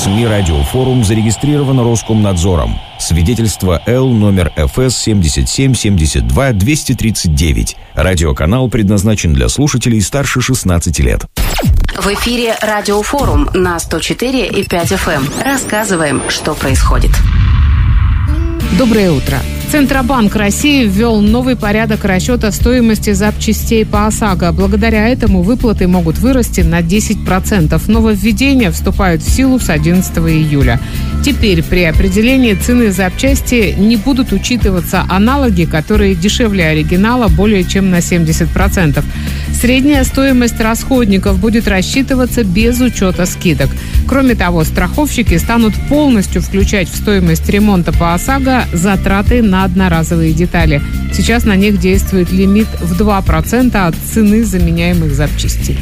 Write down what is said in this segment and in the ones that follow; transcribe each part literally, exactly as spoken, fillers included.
СМИ «Радиофорум» зарегистрировано Роскомнадзором. Свидетельство Л номер эф эс семьдесят семь семьдесят два двести тридцать девять. Радиоканал предназначен для слушателей старше шестнадцати лет. В эфире «Радиофорум» на сто четыре и пять эф эм. Рассказываем, что происходит. Доброе утро. Центробанк России ввел новый порядок расчета стоимости запчастей по ОСАГО. Благодаря этому выплаты могут вырасти на десять процентов. Нововведения вступают в силу с одиннадцатого июля. Теперь при определении цены запчасти не будут учитываться аналоги, которые дешевле оригинала более чем на семьдесят процентов. Средняя стоимость расходников будет рассчитываться без учета скидок. Кроме того, страховщики станут полностью включать в стоимость ремонта по ОСАГО затраты на одноразовые детали. Сейчас на них действует лимит в два процента от цены заменяемых запчастей.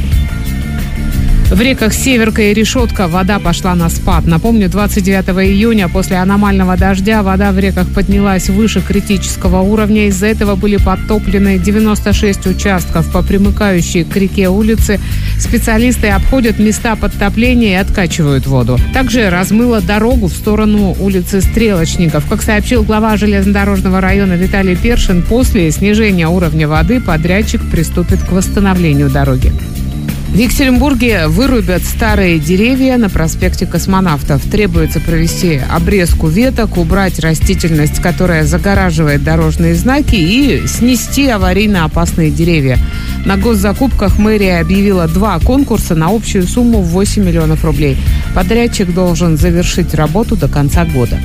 В реках Северка и Решетка вода пошла на спад. Напомню, двадцать девятого июня после аномального дождя вода в реках поднялась выше критического уровня. Из-за этого были подтоплены девяносто шесть участков по примыкающей к реке улице. Специалисты обходят места подтопления и откачивают воду. Также размыло дорогу в сторону улицы Стрелочников. Как сообщил глава железнодорожного района Виталий Першин, после снижения уровня воды подрядчик приступит к восстановлению дороги. В Екатеринбурге вырубят старые деревья на проспекте Космонавтов. Требуется провести обрезку веток, убрать растительность, которая загораживает дорожные знаки, и снести аварийно опасные деревья. На госзакупках мэрия объявила два конкурса на общую сумму в восемь миллионов рублей. Подрядчик должен завершить работу до конца года.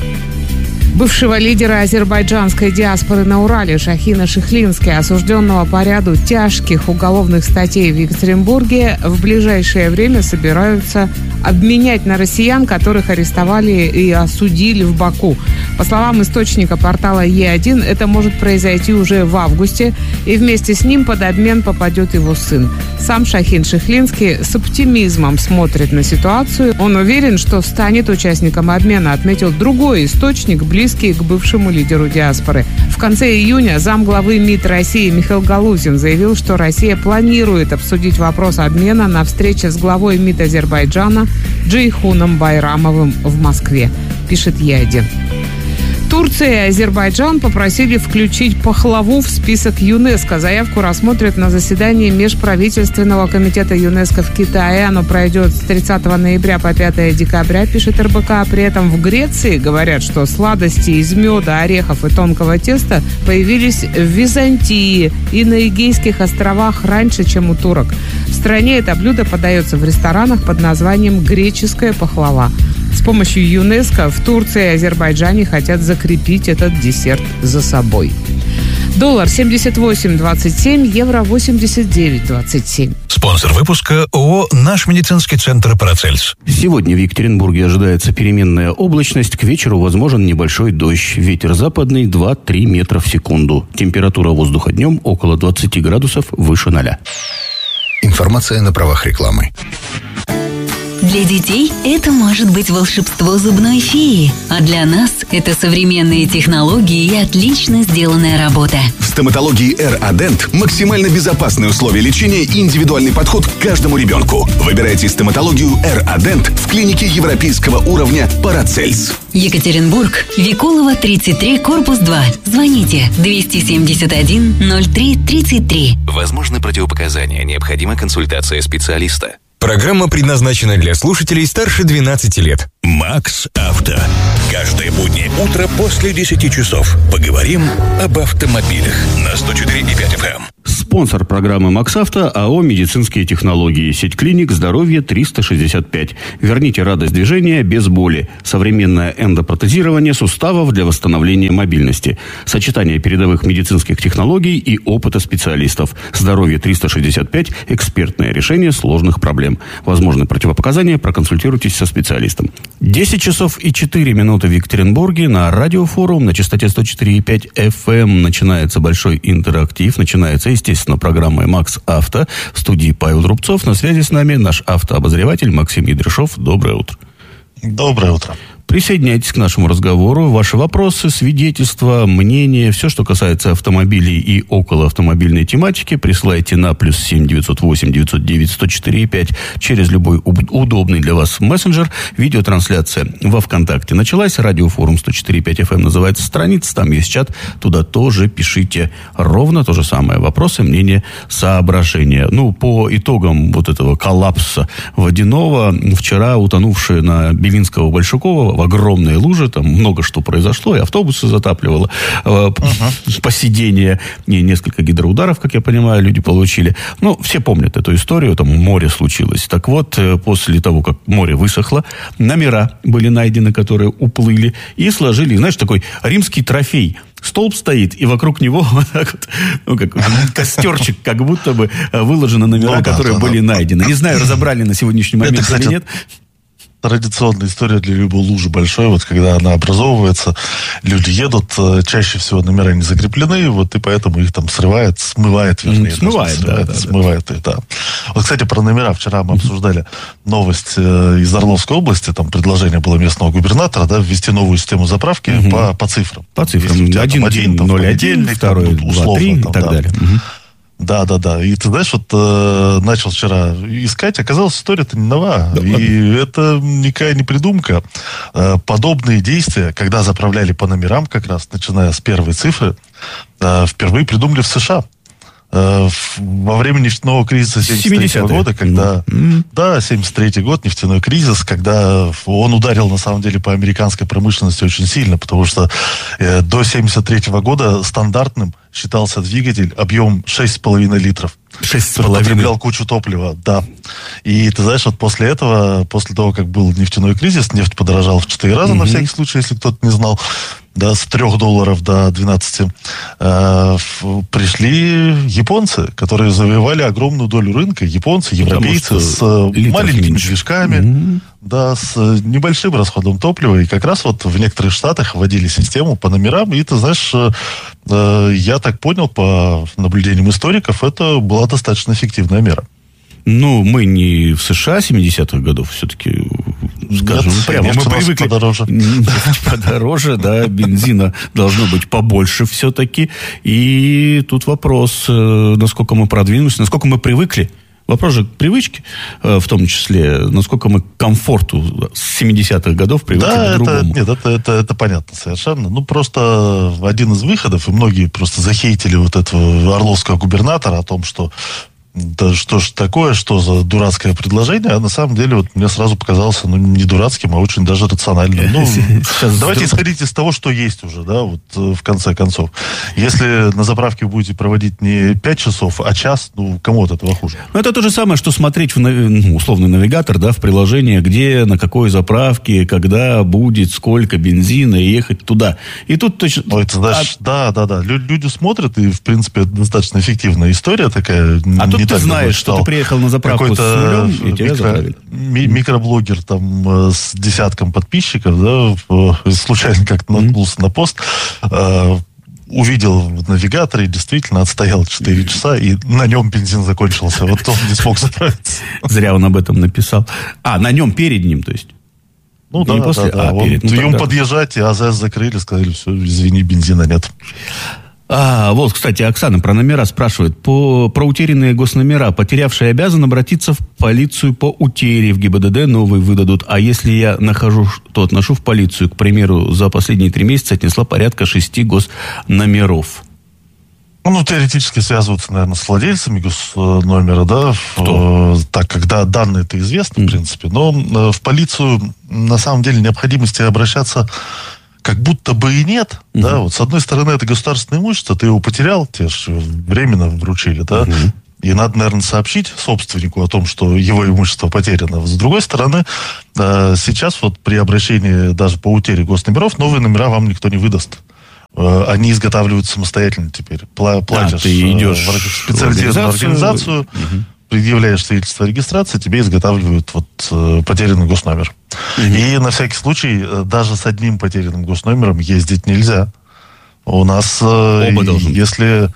Бывшего лидера азербайджанской диаспоры на Урале Шахина Шихлински, осужденного по ряду тяжких уголовных статей в Екатеринбурге, в ближайшее время собираются обменять на россиян, которых арестовали и осудили в Баку. По словам источника портала Е один, это может произойти уже в августе, и вместе с ним под обмен попадет его сын. Сам Шахин Шихлински с оптимизмом смотрит на ситуацию. Он уверен, что станет участником обмена, отметил другой источник, близкий к бывшему лидеру диаспоры. В конце июня замглавы МИД России Михаил Галузин заявил, что Россия планирует обсудить вопрос обмена на встрече с главой МИД Азербайджана Джейхуном Байрамовым в Москве, пишет Е один. Турция и Азербайджан попросили включить пахлаву в список ЮНЕСКО. Заявку рассмотрят на заседании Межправительственного комитета ЮНЕСКО в Китае. Оно пройдет с тридцатого ноября по пятого декабря, пишет эр бэ ка. При этом в Греции говорят, что сладости из меда, орехов и тонкого теста появились в Византии и на Эгейских островах раньше, чем у турок. В стране это блюдо подается в ресторанах под названием «греческая пахлава». С помощью ЮНЕСКО в Турции и Азербайджане хотят закрепить этот десерт за собой. Доллар семьдесят восемь двадцать семь, евро восемьдесят девять двадцать семь. Спонсор выпуска ООО «Наш медицинский центр Парацельс». Сегодня в Екатеринбурге ожидается переменная облачность. К вечеру возможен небольшой дождь. Ветер западный два-три метра в секунду. Температура воздуха днем около двадцати градусов выше ноля. Информация на правах рекламы. Для детей это может быть волшебство зубной феи, а для нас это современные технологии и отлично сделанная работа. В стоматологии эр-Адент максимально безопасные условия лечения и индивидуальный подход к каждому ребенку. Выбирайте стоматологию эр-Адент в клинике европейского уровня Парацельс. Екатеринбург, Викулова, тридцать три, корпус два. Звоните двести семьдесят один ноль три тридцать три. Возможны противопоказания, необходима консультация специалиста. Программа предназначена для слушателей старше двенадцати лет. Макс Авто. Каждое буднее утро после десяти часов. Поговорим об автомобилях на сто четыре и пять эф эм. Спонсор программы «Макс Авто» АО «Медицинские технологии». Сеть клиник «Здоровье триста шестьдесят пять». Верните радость движения без боли. Современное эндопротезирование суставов для восстановления мобильности. Сочетание передовых медицинских технологий и опыта специалистов. «Здоровье триста шестьдесят пять» – экспертное решение сложных проблем. Возможны противопоказания, проконсультируйтесь со специалистом. десять часов и четыре минуты в Екатеринбурге. На радиофорум на частоте сто четыре и пять эф эм начинается большой интерактив. Начинается, естественно, программой «Макс Авто». В студии Павел Рубцов. На связи с нами наш автообозреватель Максим Ядришов. Доброе утро. Доброе утро. Присоединяйтесь к нашему разговору. Ваши вопросы, свидетельства, мнения, все, что касается автомобилей и около автомобильной тематики, присылайте на плюс семь девятьсот восемь девятьсот девять сто четыре пять через любой удобный для вас мессенджер. Видеотрансляция во ВКонтакте началась. Радиофорум сто четыре и пять эф эм называется страница. Там есть чат. Туда тоже пишите ровно то же самое. Вопросы, мнения, соображения. Ну, по итогам вот этого коллапса водяного, вчера утонувшие на Белинского Большакова в огромные лужи, там много что произошло, и автобусы затапливало, uh-huh. посидение, и несколько гидроударов, как я понимаю, люди получили. Ну, все помнят эту историю, там море случилось. Так вот, после того, как море высохло, номера были найдены, которые уплыли, и сложили, знаешь, такой римский трофей. Столб стоит, и вокруг него ну, как, костерчик, как будто бы выложены номера, ну, да, которые да, были да. найдены. Не знаю, разобрали на сегодняшний момент это, кстати, или нет. Традиционная история для любой лужи большой, вот когда она образовывается, люди едут, чаще всего номера не закреплены, вот и поэтому их там срывает, смывает, вернее. Смывает, да, срывает, да, смывает да. их, да. Вот, кстати, про номера. Вчера мы обсуждали новость из Орловской области, там предложение было местного губернатора, да, ввести новую систему заправки угу. по, по цифрам. По цифрам. Один день ноль один, второй два три и так далее. Угу. Да, да, да. И ты знаешь, вот э, начал вчера искать, оказалось, история-то не нова. Да, и ладно. Это никакая не придумка. Э, подобные действия, когда заправляли по номерам, как раз начиная с первой цифры, э, впервые придумали в США. Э, в, во время нефтяного кризиса семьдесят третьего года, когда... Mm-hmm. Да, семьдесят третий год, нефтяной кризис, когда он ударил, на самом деле, по американской промышленности очень сильно, потому что э, до семьдесят третьего года стандартным считался двигатель объем шесть с половиной литров. шесть с половиной Потреблял кучу топлива, да. И ты знаешь, вот после этого, после того, как был нефтяной кризис, нефть подорожала в четыре раза, mm-hmm. на всякий случай, если кто-то не знал, да, с трех долларов до двенадцати, э, пришли японцы, которые завоевали огромную долю рынка. Японцы, европейцы с маленькими движками, mm-hmm. да, с небольшим расходом топлива. И как раз вот в некоторых штатах вводили систему по номерам. И ты знаешь, э, я так понял по наблюдениям историков, это была достаточно эффективная мера. Ну, мы не в США семидесятых годов, все-таки, скажем, Нет, прямо мы привыкли. Подороже. Подороже, да, бензина должно быть побольше все-таки. И тут вопрос, насколько мы продвинулись, насколько мы привыкли. Вопрос же привычки, в том числе, насколько мы к комфорту с семидесятых годов привыкли да, к другому. Это, нет, это, это, это понятно совершенно. Ну, просто один из выходов, и многие просто захейтили вот этого орловского губернатора о том, что да что ж такое, что за дурацкое предложение, а на самом деле вот мне сразу показалось, ну, не дурацким, а очень даже рациональным. Ну, давайте исходить из того, что есть уже, да, вот в конце концов. Если на заправке вы будете проводить не пять часов, а час, ну, кому от этого хуже? Ну, это то же самое, что смотреть в ну, условный навигатор, да, в приложении, где, на какой заправке, когда будет, сколько бензина, и ехать туда. И тут точно... Ой, ты знаешь, а... да, да, да. Люди смотрят, и, в принципе, это достаточно эффективная история такая. А тут ты знаешь, что ты приехал на заправку с нулем, и тебя заправили. Ми- микроблогер там с десятком подписчиков, да, случайно как-то наткнулся на пост, э, увидел в навигаторе, действительно отстоял четыре часа, и на нем бензин закончился. Вот он не смог заправиться. Зря он об этом написал. А, на нем перед ним, то есть? Ну да, после... да, да. А, перед, ну, ему тогда... подъезжать, и АЗС закрыли, сказали, все, извини, бензина нет. А, вот, кстати, Оксана про номера спрашивает. По, про утерянные госномера. Потерявший обязан обратиться в полицию по утере. В ГИБДД новые выдадут. А если я нахожу, то отношу в полицию. К примеру, за последние три месяца отнесла порядка шести госномеров. Ну, теоретически связываются, наверное, с владельцами госномера, да, Кто? В, так, когда данные-то известны, mm. в принципе. Но в полицию, на самом деле, необходимости обращаться как будто бы и нет, uh-huh. да, вот с одной стороны это государственное имущество, ты его потерял, тебе же временно вручили, да, uh-huh. и надо, наверное, сообщить собственнику о том, что его имущество потеряно. С другой стороны, э, сейчас вот при обращении даже по утере госномеров новые номера вам никто не выдаст. Э, они изготавливаются самостоятельно теперь. Пла- платишь, а, ты идешь в специализированную в организацию, организацию, uh-huh. предъявляешь свидетельство о регистрации, тебе изготавливают вот э, потерянный госномер. Mm-hmm. И на всякий случай э, даже с одним потерянным госномером ездить нельзя. У нас, э, Оба должны. Если,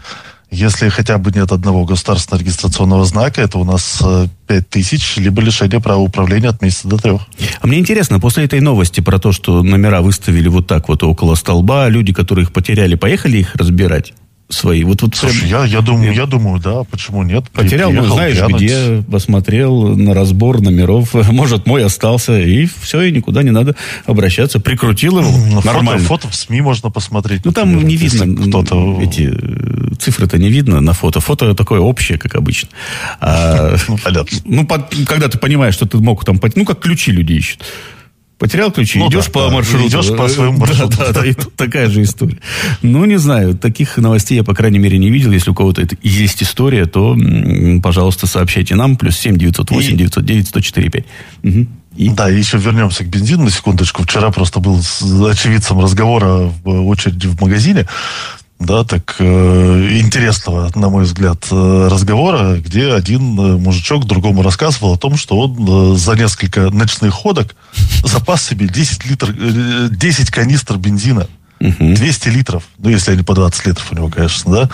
Если хотя бы нет одного государственного регистрационного знака, это у нас пять тысяч, либо лишение права управления от месяца до трех. А мне интересно, после этой новости про то, что номера выставили вот так вот около столба, люди, которые их потеряли, поехали их разбирать? Свои. Вот, вот Слушай, прям... я, я, думаю, я думаю, да, почему нет? Потерял, ну, знаешь, глянуть. Где, посмотрел на разбор номеров, может, мой остался, и все, и никуда не надо обращаться. Прикрутил его, ну, нормально. Фото, фото в СМИ можно посмотреть. Ну, например, там не видно, кто-то... эти цифры-то не видно на фото. Фото такое общее, как обычно. А, ну, понятно. Ну, под, когда ты понимаешь, что ты мог там... Ну, как ключи люди ищут. Потерял ключи, ну, идешь да, по да, маршруту. Идешь по своему маршруту. Да, да, да, и тут такая же история. Ну, не знаю, таких новостей я, по крайней мере, не видел. Если у кого-то это есть история, то, пожалуйста, сообщайте нам. Плюс семь девятьсот восемь девятьсот девять сто четыре пять. Угу. И? Да, и еще вернемся к бензину на секундочку. Вчера просто был с очевидцем разговора в очереди в магазине. Да, так э, интересного, на мой взгляд, э, разговора, где один э, мужичок другому рассказывал о том, что он э, за несколько ночных ходок запас себе десять литров, э, десять канистр бензина. Uh-huh. двести литров. Ну, если они по двадцать литров у него, конечно, да.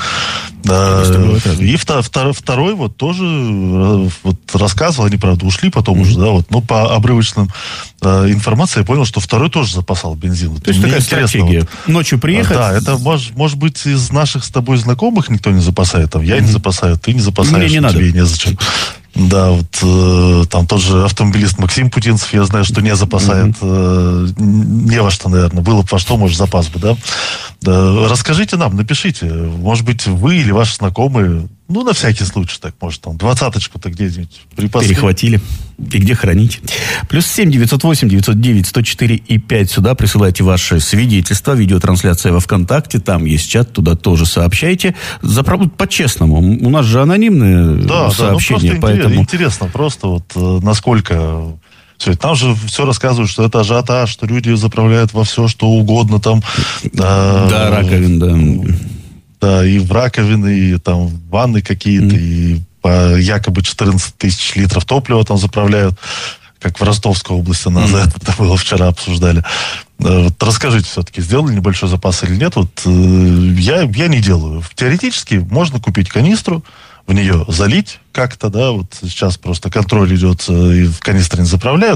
А, и втор, втор, второй вот тоже вот, рассказывал, они, правда, ушли потом uh-huh. уже, да, вот, но по обрывочным э, информации я понял, что второй тоже запасал бензин. То есть такая стратегия. Вот, ночью приехать? Да, это может, может быть из наших с тобой знакомых никто не запасает. Там, я uh-huh. не запасаю, ты не запасаешь. Мне не надо. Тебе незачем. Да, вот э, там тот же автомобилист Максим Путинцев, я знаю, что не запасает. Mm-hmm. Э, не во что, наверное. Было бы во что, может, запас бы, да? да? Расскажите нам, напишите. Может быть, вы или ваши знакомые, ну, на всякий случай, так, может, там, двадцаточку-то где-нибудь припасли. Перехватили. И где хранить? Плюс семь девятьсот восемь девятьсот девять сто четыре и пять. Сюда присылайте ваши свидетельства. Видеотрансляция во ВКонтакте. Там есть чат, туда тоже сообщайте. Заправду по-честному. У нас же анонимные да, сообщения. Да, ну, поэтому... интересно просто вот э, насколько... Все, там же все рассказывают, что это ажиотаж, что люди заправляют во все, что угодно. Там, э, да, раковин, да. Да, и в раковины, и там в ванны какие-то, mm. и по якобы четырнадцать тысяч литров топлива там заправляют, как в Ростовской области нас mm. это было вчера обсуждали. Вот расскажите все-таки, сделали небольшой запас или нет? Вот э, я, я не делаю. Теоретически можно купить канистру, в нее залить как-то, да, вот сейчас просто контроль идет, и в канистре не заправляют,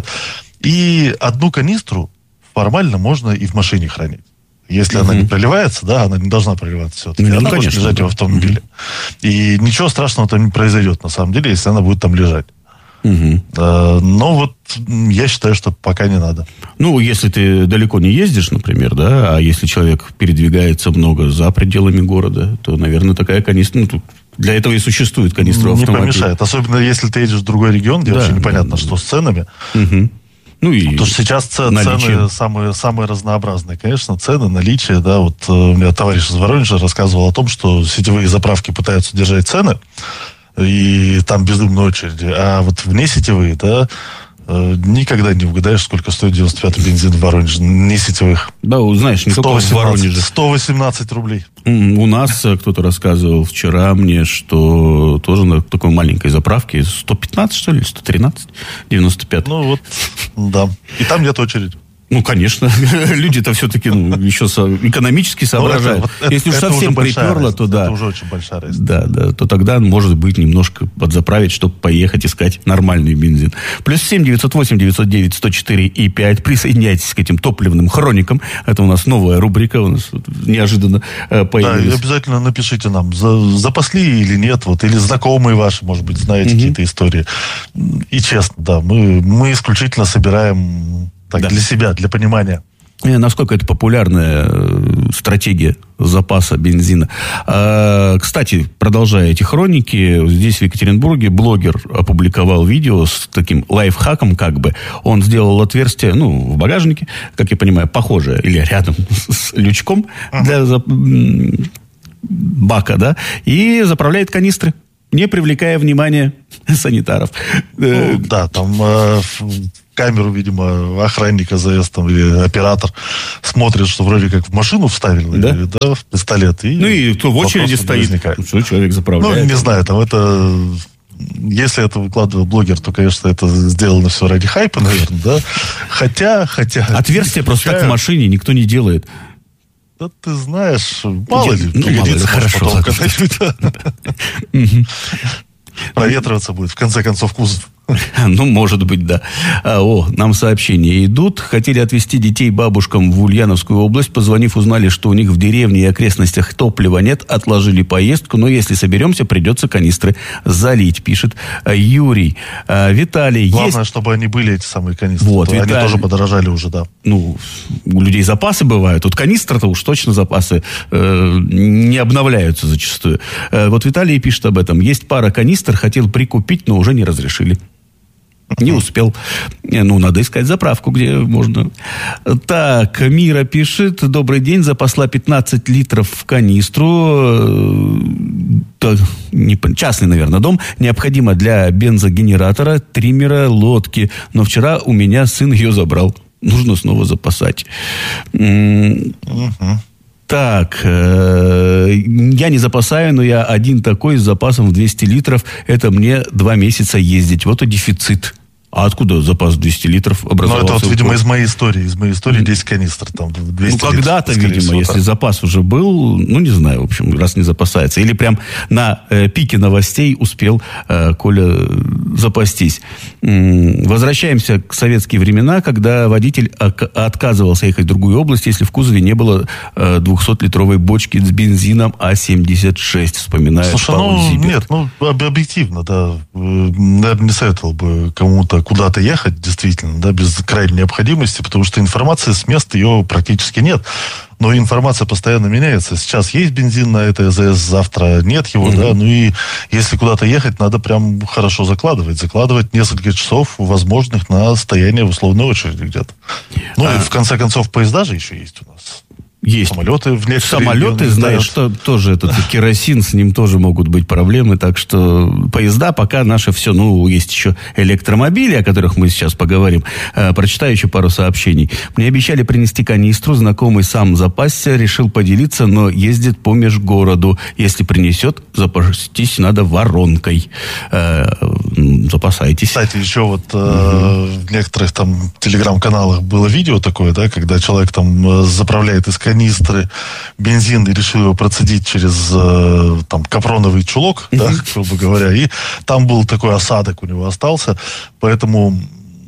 и одну канистру формально можно и в машине хранить. Если mm-hmm. она не проливается, да, она не должна проливаться все-таки. Ну, она конечно, может лежать да. в автомобиле. Mm-hmm. И ничего страшного там не произойдет, на самом деле, если она будет там лежать. Mm-hmm. А, но вот я считаю, что пока не надо. Ну, если ты далеко не ездишь, например, да, а если человек передвигается много за пределами города, то, наверное, такая канистра... Ну, тут для этого и существует канистра в автомобиле. Не помешает. Особенно, если ты едешь в другой регион, где да, вообще непонятно, да, да. что с ценами. Угу. Ну и потому что сейчас цены самые, самые разнообразные. Конечно, цены, наличие. Да, вот у меня товарищ из Воронежа рассказывал о том, что сетевые заправки пытаются держать цены, и там безумные очереди. А вот внесетевые, да, никогда не угадаешь, сколько стоит девяносто пятый бензин в Воронеже. Не сетевых. Да, знаешь, не только в Воронеже. сто восемнадцать рублей. У нас кто-то рассказывал вчера мне, что тоже на такой маленькой заправке сто пятнадцать, что ли, сто тринадцать, девяносто пять. Ну вот, да. И там нет очереди. Ну, конечно. Люди-то все-таки ну, еще со... экономически соображают. Ну, это, Если уж совсем приперло, то да. Это уже очень большая разница. Да, да. То тогда, может быть, немножко подзаправить, чтобы поехать искать нормальный бензин. Плюс семь девятьсот восемь девятьсот девять сто четыре и пять. Присоединяйтесь к этим топливным хроникам. Это у нас новая рубрика. У нас неожиданно появилась. Да, и обязательно напишите нам, запасли или нет. Вот, или знакомые ваши, может быть, знаете угу. какие-то истории. И честно, да, мы, мы исключительно собираем... Так, да. Для себя, для понимания. Насколько это популярная стратегия запаса бензина. А, кстати, продолжая эти хроники, здесь в Екатеринбурге блогер опубликовал видео с таким лайфхаком, как бы. Он сделал отверстие, ну, в багажнике, как я понимаю, похожее, или рядом с лючком uh-huh. для зап... бака, да, и заправляет канистры, не привлекая внимания санитаров. Ну, да, там... Э, камеру, видимо, охранник АЗС там, или оператор смотрит, что вроде как в машину вставил, да, или, да в пистолет. И ну и кто в очереди стоит, что человек заправляет. Ну, не знаю, там это... Если это выкладывал блогер, то, конечно, это сделано все ради хайпа, наверное, да. Хотя, хотя... Отверстие просто так в машине никто не делает. Да ты знаешь, мало Нет, ли, ну, мало ли, хорошо, потом проветриваться будет, в конце концов, кузов. Ну, может быть, да. О, нам сообщения идут. Хотели отвезти детей бабушкам в Ульяновскую область. Позвонив, узнали, что у них в деревне и окрестностях топлива нет. Отложили поездку. Но если соберемся, придется канистры залить, пишет Юрий. Виталий, Главное, есть... чтобы они были, эти самые канистры. Вот, Они Виталий... тоже подорожали уже, да. Ну, у людей запасы бывают. Тут канистры-то уж точно запасы э, не обновляются зачастую. Э, вот Виталий пишет об этом. Есть пара канистр, хотел прикупить, но уже не разрешили. Не успел. Ну, надо искать заправку, где можно. Так, Мира пишет. Добрый день. Запасла пятнадцать литров в канистру. Частный, наверное, дом. Необходимо для бензогенератора, триммера, лодки. Но вчера у меня сын ее забрал. Нужно снова запасать. Угу. Так, э, я не запасаю, но я один такой с запасом в двести литров. Это мне два месяца ездить. Вот и дефицит. А откуда запас двести литров образовался? Ну, это вот, видимо, из моей истории. Из моей истории десять канистр. Там, двести ну, когда-то, литров, видимо, всего, если так. запас уже был, ну, не знаю, в общем, раз не запасается. Или прям на э, пике новостей успел э, Коля запастись. М-м, возвращаемся к советские времена, когда водитель ок- отказывался ехать в другую область, если в кузове не было э, двухсотлитровой бочки с бензином А семьдесят шесть, вспоминает Слушай, Павел ну, Зиберт. нет, ну, об- объективно, да. Наверное, не советовал бы кому-то куда-то ехать, действительно, да, без крайней необходимости, потому что информации с места ее практически нет. Но информация постоянно меняется. Сейчас есть бензин на этой АЗС, завтра нет его, mm-hmm. да. Ну и если куда-то ехать, надо прям хорошо закладывать. Закладывать несколько часов возможных на стояние в условной очереди где-то. Ну а... и в конце концов поезда же еще есть у нас. Есть. Самолеты в некоторые Самолеты, знаешь, что тоже этот керосин, с ним тоже могут быть проблемы. Так что поезда пока наше все. Ну, есть еще электромобили, о которых мы сейчас поговорим. Э, прочитаю еще пару сообщений. Мне обещали принести канистру. Знакомый сам запасся, решил поделиться, но ездит по межгороду. Если принесет, запастись надо воронкой. Э, запасайтесь. Кстати, еще вот э, угу. в некоторых там телеграм-каналах было видео такое, да, когда человек там заправляет из канистры бензин и решил его процедить через э, там капроновый чулок, mm-hmm. да, грубо говоря, и там был такой осадок у него остался, поэтому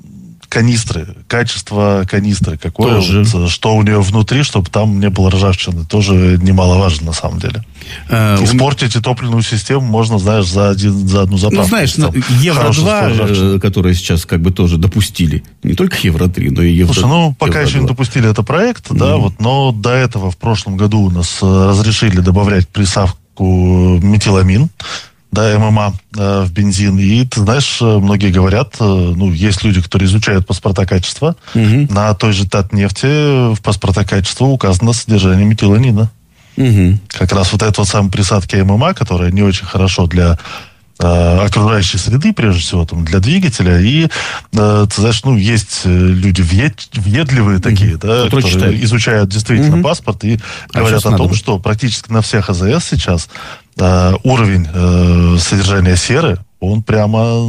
канистры, качество канистры какое, вот, что у нее внутри, чтобы там не было ржавчины, тоже немаловажно на самом деле. А, Испортить и топливную систему можно, знаешь, за, один, за одну заправку. Ну, знаешь, там, Евро-два, которые сейчас как бы тоже допустили, не только Евро-три, но и Евро-два. Слушай, ну, пока еще не допустили это проект, mm-hmm. да, вот, но до этого в прошлом году у нас разрешили добавлять присадку метиламин, да, ММА э, в бензин. И, ты знаешь, многие говорят, э, ну, есть люди, которые изучают паспорта качества. Угу. На той же Татнефти в паспорта качества указано содержание метиланина. Угу. Как раз вот эта вот самая присадка ММА, которая не очень хорошо для э, окружающей среды, прежде всего, там, для двигателя. И, э, ты знаешь, ну, есть люди въед, въедливые такие, угу. да, которые читает. изучают действительно угу. паспорт и а говорят о том, что практически на всех АЗС сейчас Uh, уровень uh, содержания серы, он прямо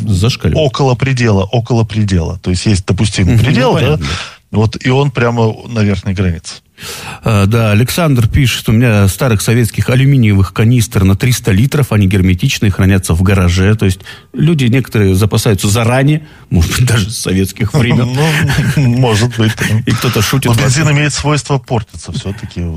около предела, около предела. То есть есть допустимый mm-hmm, предел, да? Вот, и он прямо на верхней границе. А, да, Александр пишет, у меня старых советских алюминиевых канистр на триста литров, они герметичные, хранятся в гараже. То есть люди некоторые запасаются заранее, может быть, даже с советских времен. Ну, может быть. И кто-то шутит. Но бензин имеет свойство портиться все-таки. Вот.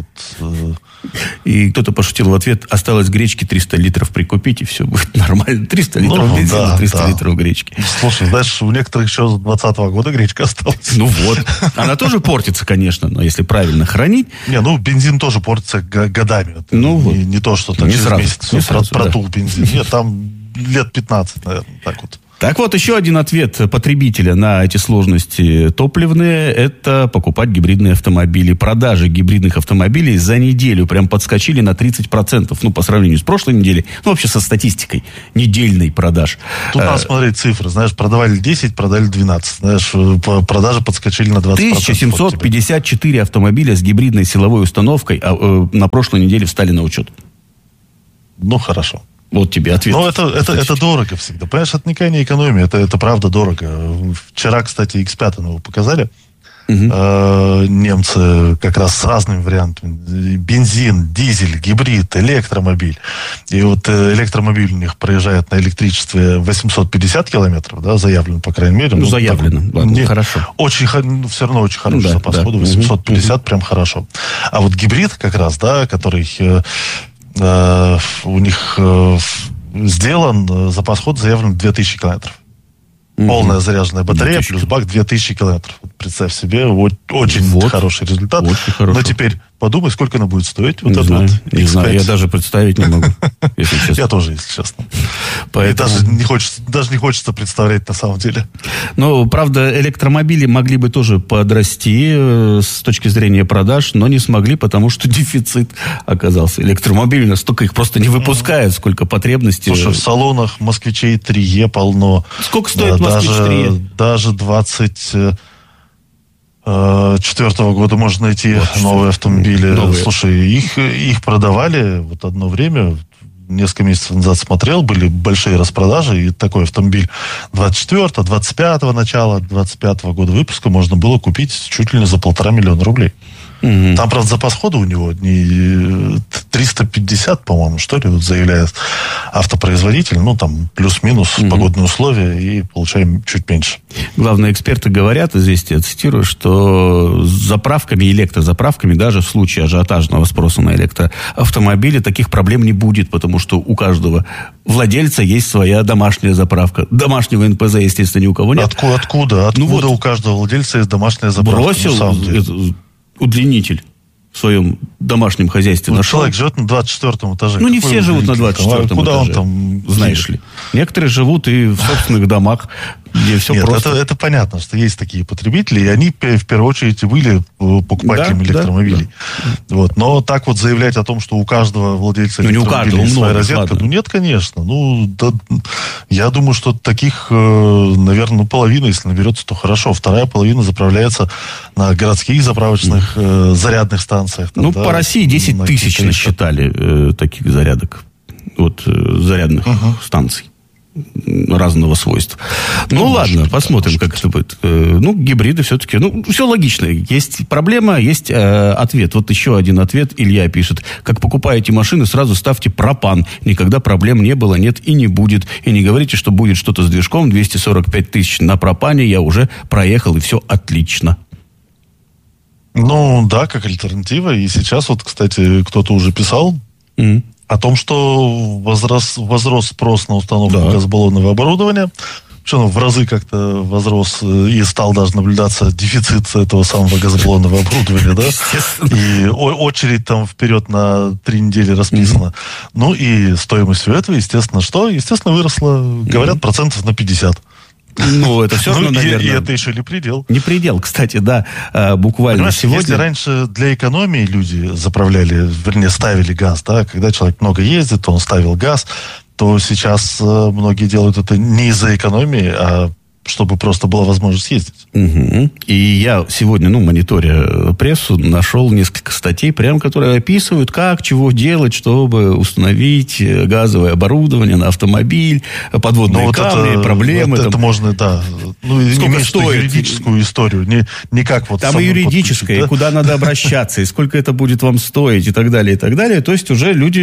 И кто-то пошутил в ответ, осталось гречки триста литров прикупить, и все будет нормально. триста литров ну, бензина, да, триста да. литров гречки. Слушай, знаешь, у некоторых еще с двадцатого года гречка осталась. Ну вот. Она тоже портится, конечно, но если правильно хранить. Не, ну бензин тоже портится годами. Ну не, вот. Не то, что там не через сразу, месяц не сразу, протух да. бензин. Нет, там лет пятнадцать, наверное, так вот. Так вот, еще один ответ потребителя на эти сложности топливные – это покупать гибридные автомобили. Продажи гибридных автомобилей за неделю прям подскочили на тридцать процентов, ну, по сравнению с прошлой неделей, ну, вообще со статистикой недельной продаж. Тут надо смотреть цифры, знаешь, продавали десять, продали двенадцать, знаешь, продажи подскочили на двадцать процентов. тысяча семьсот пятьдесят четыре автомобиля с гибридной силовой установкой а, э, на прошлой неделе встали на учет. Ну, хорошо. Вот тебе ответ. Ну, это, это, это дорого всегда. Понимаешь, это никакая не экономия, это, это правда дорого. Вчера, кстати, икс пять нового показали. Угу. Э, немцы как раз с разными вариантами. Бензин, дизель, гибрид, электромобиль. И вот электромобиль у них проезжает на электричестве восемьсот пятьдесят километров, да, заявлено, по крайней мере. Ну, ну заявлено, так, ладно, не, хорошо. Очень, ну, все равно очень хороший да, запас да. хода, восемьсот пятьдесят, угу. прям хорошо. А вот гибрид как раз, да, который э, э, у них э, сделан, запас хода заявлен две тысячи километров. Mm-hmm. Полная заряженная батарея плюс бак две тысячи километров. Представь себе, вот, очень вот, хороший результат. Очень хорошо. Но теперь подумай, сколько она будет стоить. Вот не это знаю, вот не знаю, я даже представить не могу, если честно. Я тоже, если честно. Поэтому... И даже не хочется, даже не хочется представлять на самом деле. Ну, правда, электромобили могли бы тоже подрасти э, с точки зрения продаж, но не смогли, потому что дефицит оказался. Электромобили, настолько их просто не выпускают, сколько потребностей. Слушай, в салонах москвичей три е полно. Сколько стоит москвич три е? Даже двадцать четвертого года можно найти вот, новые автомобили. Новые. Слушай, их, их продавали вот одно время, несколько месяцев назад смотрел, были большие распродажи, и такой автомобиль двадцать четвёртого, двадцать пятого начала, двадцать пятого года выпуска можно было купить чуть ли не за полтора миллиона рублей. Mm-hmm. Там, правда, запас хода у него не триста пятьдесят, по-моему, что ли, вот заявляет автопроизводитель. Ну, там, плюс-минус mm-hmm. погодные условия, и получаем чуть меньше. Главные эксперты говорят, известия, цитирую, что с заправками, электрозаправками, даже в случае ажиотажного спроса на электроавтомобили, таких проблем не будет, потому что у каждого владельца есть своя домашняя заправка. Домашнего эн пэ зэ, естественно, ни у кого нет. Откуда? Откуда, откуда ну вот, у каждого владельца есть домашняя заправка? Бросил удлинитель в своем домашнем хозяйстве ну, нашел. Человек живет на двадцать четвёртом этаже. Ну, не все живут на двадцать четвёртом куда этаже. Куда он там... Знаешь ли. Некоторые живут и в собственных домах, где все Нет, просто. Это, это понятно, что есть такие потребители, и они в первую очередь были покупателями да, электромобилей. Да, да. Вот. Но так вот заявлять о том, что у каждого владельца ну, электромобиля есть своя розетка, ладно. ну нет, конечно. Ну, да, я думаю, что таких, наверное, ну, половина, если наберется, то хорошо. Вторая половина заправляется на городских заправочных э, зарядных станциях. Там, ну, да, по России десять тысяч насчитали э, таких зарядок. Вот э, зарядных uh-huh. станций разного свойства. Ну, ну ладно, быть, посмотрим, как быть. это будет. Ну, гибриды все-таки, ну, все логично. Есть проблема, есть э, ответ. Вот еще один ответ Илья пишет. Как покупаете машины, сразу ставьте пропан. Никогда проблем не было, нет и не будет. И не говорите, что будет что-то с движком. двести сорок пять тысяч на пропане я уже проехал, и все отлично. Ну, да, как альтернатива. И сейчас вот, кстати, кто-то уже писал mm-hmm. о том, что возрос, возрос спрос на установку да. газобаллонного оборудования. Причем в разы как-то возрос и стал даже наблюдаться дефицит этого самого газобаллонного оборудования, да? И очередь там вперед на три недели расписана. Mm-hmm. Ну и стоимость этого, естественно, что? Естественно, выросла, говорят, mm-hmm. процентов на пятьдесят. Ну, это все равно, ну, наверное... И это еще не предел. Не предел, кстати, да, буквально Понимаешь, сегодня... Если раньше для экономии люди заправляли, вернее, ставили газ, да, когда человек много ездит, то он ставил газ, то сейчас многие делают это не из-за экономии, а чтобы просто была возможность ездить. Угу. И я сегодня, ну, мониторя прессу, нашел несколько статей, прям, которые описывают, как, чего делать, чтобы установить газовое оборудование на автомобиль, подводные ну, вот камни, это, проблемы. Вот там. Это можно, да. Ну, сколько стоит? Юридическую историю. Не, не как вот там и юридическое, да? Куда надо обращаться, и сколько это будет вам стоить, и так далее, и так далее. То есть уже люди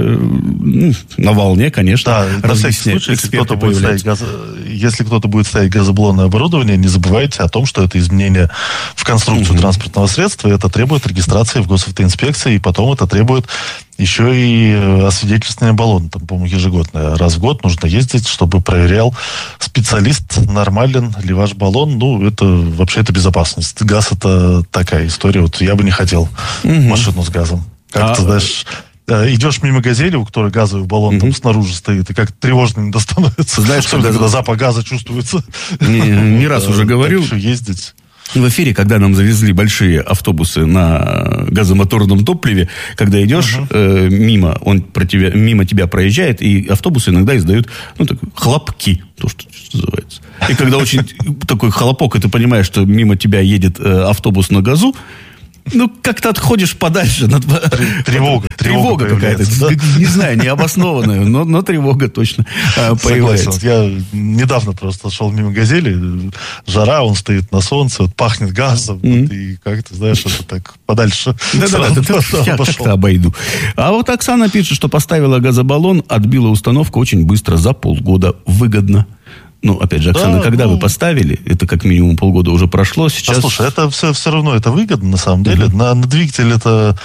ну, на волне, конечно, да, на всякий случай, если кто-то будет ставить газ, если кто-то будет ставить газоблонное оборудование, не забывайте о том, что это изменение в конструкцию uh-huh. транспортного средства, и это требует регистрации в госавтоинспекции, и потом это требует еще и освидетельствования баллона. Там, по-моему, ежегодно. Раз в год нужно ездить, чтобы проверял специалист, нормален ли ваш баллон. Ну, это вообще это безопасность. Газ — это такая история. Вот я бы не хотел uh-huh. машину с газом. Как а... ты знаешь... Идешь мимо «Газели», у которой газовый баллон mm-hmm. там снаружи стоит, и как тревожно иногда становится. Знаешь, когда, когда запах газа чувствуется. Не, не раз уже говорил. Ездить. В эфире, когда нам завезли большие автобусы на газомоторном топливе, когда идешь uh-huh. э, мимо, он про тебя, мимо тебя проезжает, и автобусы иногда издают, ну, так, хлопки, то, что называется. И когда очень такой хлопок, и ты понимаешь, что мимо тебя едет э, автобус на газу, Ну, как-то отходишь подальше. Тревога. Тревога какая-то. Да? Не знаю, необоснованная, но, но тревога точно появляется. Согласен. Я недавно просто шел мимо «Газели». Жара, он стоит на солнце, вот, пахнет газом. Mm-hmm. Вот, и как-то, знаешь, это так подальше. Да-да-да, я как-то обойду. А вот Оксана пишет, что поставила газобаллон, отбила установку очень быстро, за полгода. Выгодно. Ну, опять же, Оксана, да, когда ну... вы поставили, это как минимум полгода уже прошло, сейчас... А, слушай, это все, все равно это выгодно, на самом деле. Uh-huh. На, на двигатель это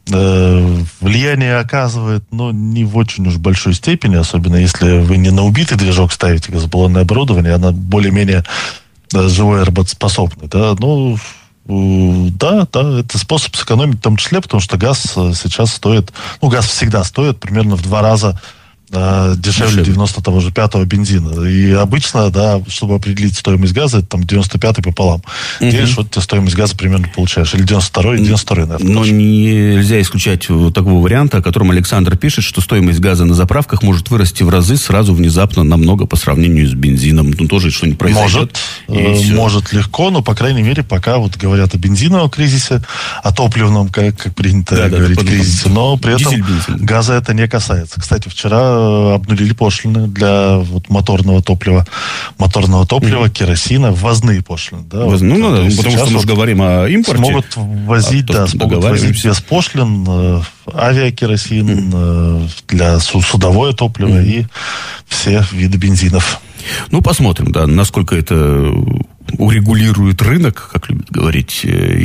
э, влияние оказывает, но не в очень уж большой степени, особенно если вы не на убитый движок ставите газобаллонное оборудование, оно более-менее да, живое, работоспособное. Да? Ну, э, да, да, это способ сэкономить в том числе, потому что газ сейчас стоит, ну, газ всегда стоит примерно в два раза дешевле девяносто того же пятого бензина. И обычно, да, чтобы определить стоимость газа, это там девяносто пятый пополам. Угу. Делишь, вот ты стоимость газа примерно получаешь. Или девяносто второй, и девяносто второй, наверное. Но нельзя исключать такого варианта, о котором Александр пишет, что стоимость газа на заправках может вырасти в разы сразу внезапно намного по сравнению с бензином. Ну, тоже что-нибудь произойдет. Может, э, может легко, но, по крайней мере, пока вот говорят о бензиновом кризисе, о топливном, как, как принято да, говорить, да, кризисе, но при этом дизель, газа это не касается. Кстати, вчера обнулили пошлины для вот, моторного топлива, моторного топлива, mm-hmm. керосина, ввозные пошлины. Да, Воз... вот, ну, ну, потому что мы же говорим о импорте. Смогут возить, а да, смогут возить без пошлин э, авиакеросин, mm-hmm. э, для судовое топливо mm-hmm. и все виды бензинов. Ну, посмотрим, да, насколько это урегулирует рынок, как любят говорить,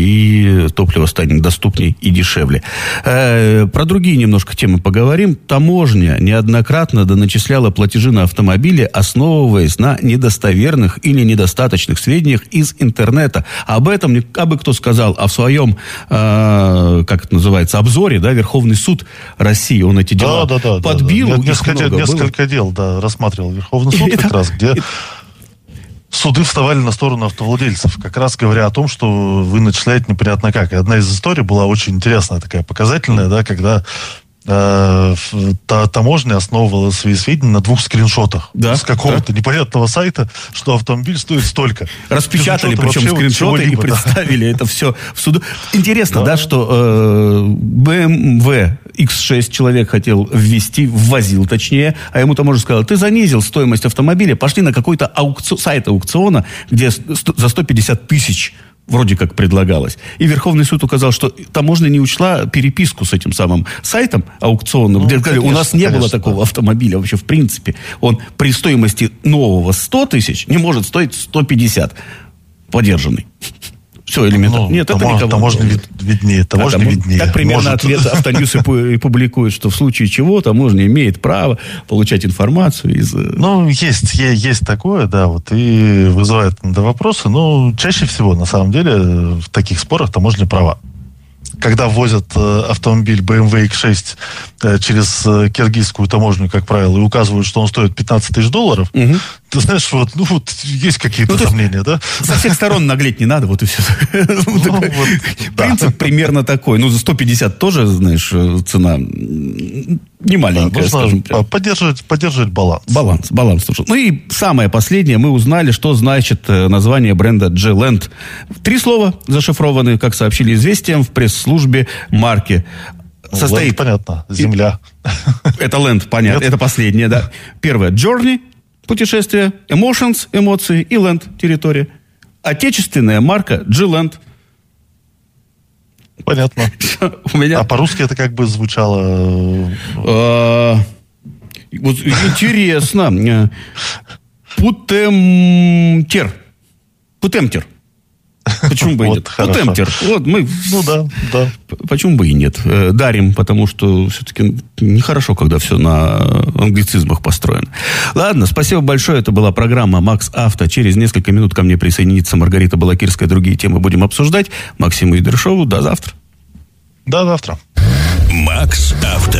и топливо станет доступней и дешевле. Про другие немножко темы поговорим. Таможня неоднократно доначисляла платежи на автомобили, основываясь на недостоверных или недостаточных сведениях из интернета. Об этом абы кто сказал, а в своем, как это называется, обзоре, да, Верховный суд России, он эти дела да, да, да, подбил. Да, да. Несколько, несколько дел, да, рассматривал Верховный суд как раз, где... Суды вставали на сторону автовладельцев, как раз говоря о том, что вы начисляете непонятно как. И одна из историй была очень интересная, такая показательная, да, когда э, та, таможня основывала свои сведения на двух скриншотах да, с какого-то да. непонятного сайта, что автомобиль стоит столько. Распечатали, причем скриншоты и представили да. это все в суду. Интересно, да, да что э, бэ эм вэ икс шесть человек хотел ввести, ввозил точнее, а ему таможня сказала, ты занизил стоимость автомобиля, пошли на какой-то аукцион, сайт аукциона, где за сто пятьдесят тысяч вроде как предлагалось. И Верховный суд указал, что таможня не учла переписку с этим самым сайтом аукционным, ну, где сказали, у нас не конечно, было такого да. автомобиля вообще в принципе. Он при стоимости нового сто тысяч не может стоить сто пятьдесят подержанный. Все, элементарно. Ну, Нет, это никого. Таможня вид, виднее, таможня а, виднее. Так примерно Может. ответ Автоньюз и публикует, что в случае чего таможня имеет право получать информацию из... Ну, есть, есть такое, да, вот, и вызывает иногда вопросы, но чаще всего, на самом деле, в таких спорах таможня права. Когда ввозят э, автомобиль бэ эм вэ икс шесть э, через э, киргизскую таможню, как правило, и указывают, что он стоит пятнадцать тысяч долларов, угу. ты знаешь, вот, ну, вот есть какие-то ну, сомнения, да? Со всех сторон наглеть не надо, вот и все. Принцип примерно такой. Ну, за сто пятьдесят тоже, знаешь, цена не маленькая, скажем прямо. Поддерживать, поддерживать баланс. Баланс, баланс. Ну и самое последнее, мы узнали, что значит название бренда G-Land. Три слова зашифрованы, как сообщили «Известиям» в пресс-службе марки. Состоит... Land, понятно, земля. Это Land, понятно, Нет? это последнее, да. Первое, Journey, путешествие, Emotions, эмоции и Land, территория. Отечественная марка G-Land. Понятно. У меня... А по-русски это как бы звучало... Интересно. Путемтер. Путемтер. Почему бы и нет? Путемтер. Вот мы... Ну да, да. Почему бы и нет? Дарим, потому что все-таки нехорошо, когда все на англицизмах построено. Ладно, спасибо большое. Это была программа «Макс Авто». Через несколько минут ко мне присоединится Маргарита Балакирская. Другие темы будем обсуждать. Максиму Идершову. До завтра. До завтра. «Макс Авто».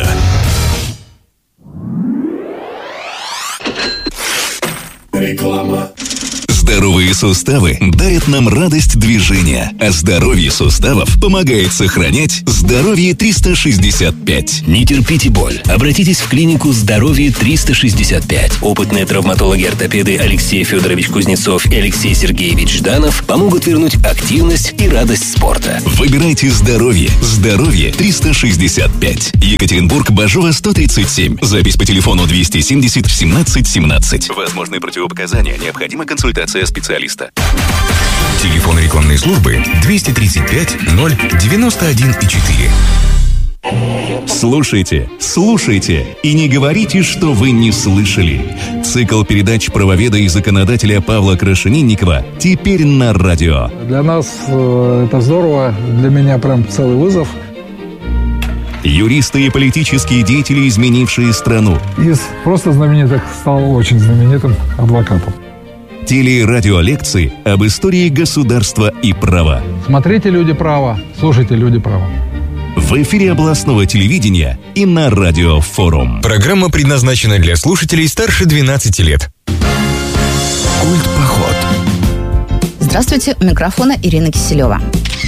Реклама. С Здоровые суставы дарят нам радость движения, а здоровье суставов помогает сохранять здоровье триста шестьдесят пять. Не терпите боль. Обратитесь в клинику «Здоровье триста шестьдесят пять». Опытные травматологи-ортопеды Алексей Федорович Кузнецов и Алексей Сергеевич Жданов помогут вернуть активность и радость спорта. Выбирайте здоровье. Здоровье триста шестьдесят пять. Екатеринбург, Бажова, сто тридцать семь. Запись по телефону двести семьдесят семнадцать семнадцать. Возможны противопоказания. Необходима консультация специалиста. Телефон рекламной службы двести тридцать пять ноль девяносто один четыре. Слушайте, слушайте и не говорите, что вы не слышали. Цикл передач правоведа и законодателя Павла Крашенинникова теперь на радио. Для нас э, это здорово, для меня прям целый вызов. Юристы и политические деятели, изменившие страну. Из просто знаменитых стал очень знаменитым адвокатом. Телерадиолекции об истории государства и права. Смотрите «Люди права», слушайте «Люди права». В эфире областного телевидения и на Радио Форум. Программа предназначена для слушателей старше двенадцати лет. Культ-поход. Здравствуйте, у микрофона Ирина Киселева.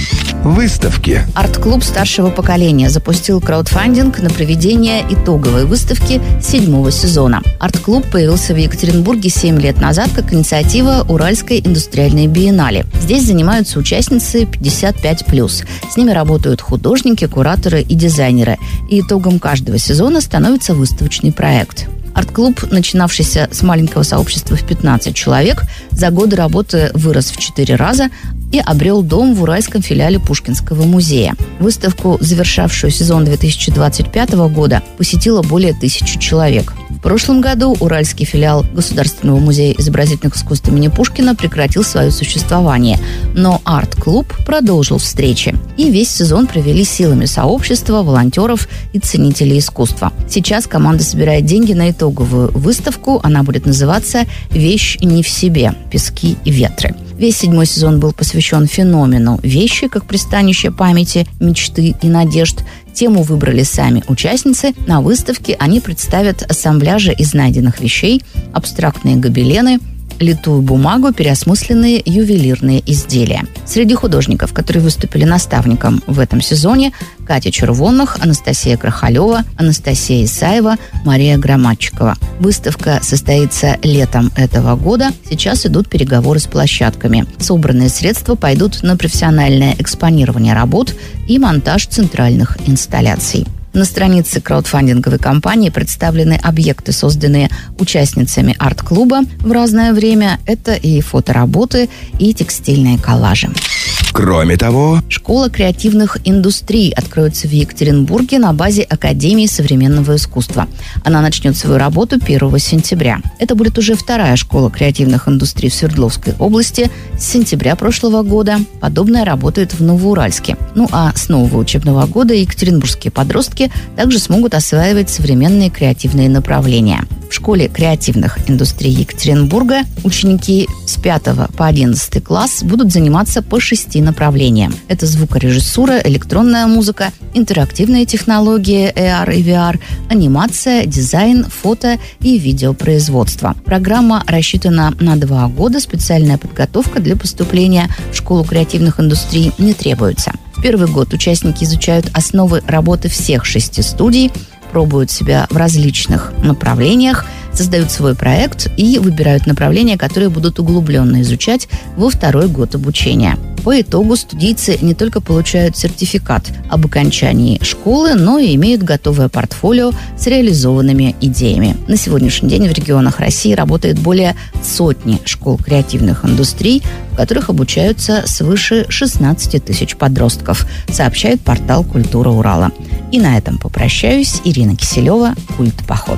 Выставки. Арт-клуб старшего поколения запустил краудфандинг на проведение итоговой выставки седьмого сезона. Арт-клуб появился в Екатеринбурге семь лет назад как инициатива Уральской индустриальной биеннале. Здесь занимаются участницы пятьдесят пять плюс. С ними работают художники, кураторы и дизайнеры. И итогом каждого сезона становится выставочный проект. Арт-клуб, начинавшийся с маленького сообщества в пятнадцать человек, за годы работы вырос в четыре раза и обрел дом в уральском филиале Пушкинского музея. Выставку, завершавшую сезон две тысячи двадцать пятого года, посетило более тысячи человек. В прошлом году уральский филиал Государственного музея изобразительных искусств имени Пушкина прекратил свое существование, но арт-клуб продолжил встречи. И весь сезон провели силами сообщества, волонтеров и ценителей искусства. Сейчас команда собирает деньги на итоговую выставку. Она будет называться «Вещь не в себе. Пески и ветры». Весь седьмой сезон был посвящен феномену вещи как пристанище памяти, мечты и надежд. Тему выбрали сами участницы. На выставке они представят ассамбляжи из найденных вещей, абстрактные гобелены, литую бумагу, переосмысленные ювелирные изделия. Среди художников, которые выступили наставником в этом сезоне, Катя Червонных, Анастасия Крахалева, Анастасия Исаева, Мария Громадчикова. Выставка состоится летом этого года. Сейчас идут переговоры с площадками. Собранные средства пойдут на профессиональное экспонирование работ и монтаж центральных инсталляций. На странице краудфандинговой кампании представлены объекты, созданные участницами арт-клуба в разное время. Это и фотоработы, и текстильные коллажи. Кроме того, школа креативных индустрий откроется в Екатеринбурге на базе Академии современного искусства. Она начнет свою работу первого сентября. Это будет уже вторая школа креативных индустрий в Свердловской области. С сентября прошлого года подобное работает в Новоуральске. Ну а с нового учебного года екатеринбургские подростки также смогут осваивать современные креативные направления. В школе креативных индустрий Екатеринбурга ученики с пятого по одиннадцатый класс будут заниматься по шести направлениям. Это звукорежиссура, электронная музыка, интерактивные технологии эй ар и ви ар, анимация, дизайн, фото и видеопроизводство. Программа рассчитана на два года. Специальная подготовка для поступления в школу креативных индустрий не требуется. В первый год участники изучают основы работы всех шести студий, пробуют себя в различных направлениях, создают свой проект и выбирают направления, которые будут углубленно изучать во второй год обучения. По итогу студийцы не только получают сертификат об окончании школы, но и имеют готовое портфолио с реализованными идеями. На сегодняшний день в регионах России работает более сотни школ креативных индустрий, в которых обучаются свыше шестнадцати тысяч подростков, сообщает портал «Культура Урала». И на этом попрощаюсь. Ирина Киселева, «Культ-поход».